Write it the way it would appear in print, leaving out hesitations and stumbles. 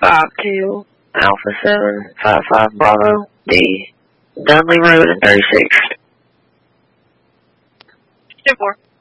52 Alpha 755 Bravo D. Dudley Road and 36. 2-4.